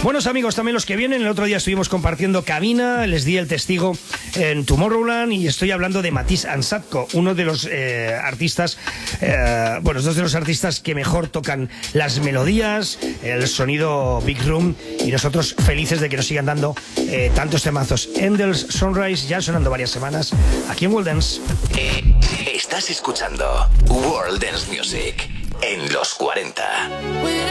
Buenos amigos también los que vienen. El otro día estuvimos compartiendo cabina, les di el testigo en Tomorrowland y estoy hablando de Matisse Ansatko, uno de los artistas, dos de los artistas que mejor tocan las melodías, el sonido Big Room, y nosotros felices de que nos sigan dando tantos temazos. Endel's Sunrise ya sonando varias semanas aquí en World Dance. Estás escuchando World Dance Music en los 40.